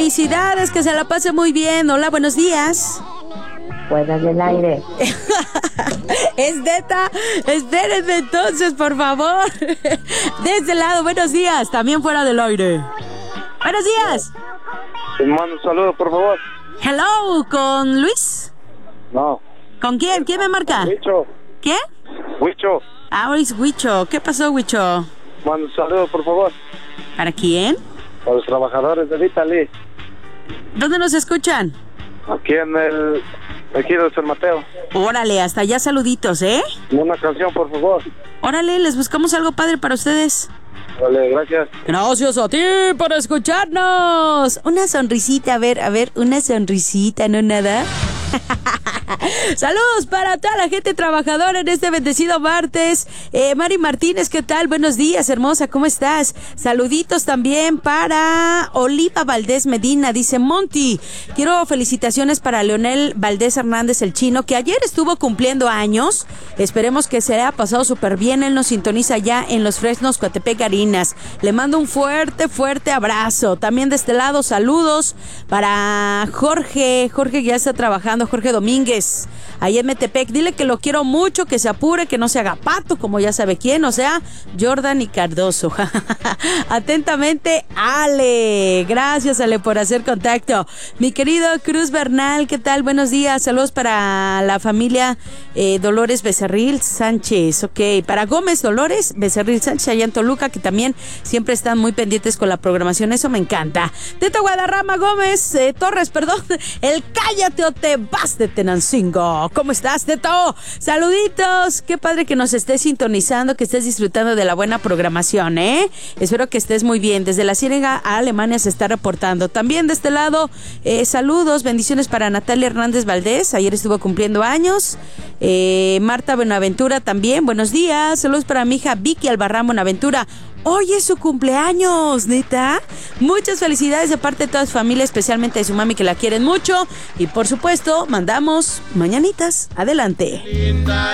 felicidades, que se la pase muy bien. Hola, buenos días. Fuera del aire. Es neta, espérenme entonces, por favor. De este lado, buenos días, también fuera del aire. Buenos días. Te mando un saludo, por favor. Hello, ¿con Luis? No. ¿Con quién? ¿Quién me marca? Huicho. ¿Qué? Huicho. Ah, es Huicho. ¿Qué pasó, Huicho? Mando un saludo, por favor. ¿Para quién? Para los trabajadores de Vitali. ¿Dónde nos escuchan? Aquí de San Mateo. Órale, hasta allá saluditos, ¿eh? Una canción, por favor. Órale, les buscamos algo padre para ustedes. Vale, gracias. Gracias a ti por escucharnos. Una sonrisita, a ver, una sonrisita, ¿no nada? Saludos para toda la gente trabajadora en este bendecido martes. Mari Martínez, ¿qué tal? Buenos días, hermosa, ¿cómo estás? Saluditos también para Oliva Valdés Medina. Dice: Monty, quiero felicitaciones para Leonel Valdés Hernández, el chino, que ayer estuvo cumpliendo años. Esperemos que se haya pasado súper bien. Él nos sintoniza ya en Los Fresnos, Coatepec, Harinas. Le mando un fuerte abrazo. También de este lado, saludos para Jorge que ya está trabajando, Jorge Domínguez, ahí en Metepec. Dile que lo quiero mucho, que se apure, que no se haga pato, como ya sabe quién, o sea, Jordan y Cardoso. Atentamente, Ale. Gracias, Ale, por hacer contacto. Mi querido Cruz Bernal, ¿qué tal? Buenos días. Saludos para la familia Dolores Becerril Sánchez. Ok, para Gómez Dolores Becerril Sánchez, allá en Toluca, que también siempre están muy pendientes con la programación. Eso me encanta. Teto Guadarrama Gómez, Torres, perdón. El cállate o te vas de Tenancingo. ¿Cómo estás, Teto? Saluditos. Qué padre que nos estés sintonizando, que estés disfrutando de la buena programación, ¿eh? Espero que estés muy bien. Desde la Ciénaga a Alemania se está reportando. También de este lado, saludos, bendiciones para Natalia Hernández Valdés. Ayer estuvo cumpliendo años. Marta Buenaventura también. Buenos días. Saludos para mi hija Vicky Albarrán Buenaventura. Hoy es su cumpleaños, neta. Muchas felicidades de parte de toda su familia, especialmente de su mami, que la quieren mucho. Y por supuesto, mandamos mañanitas. Adelante.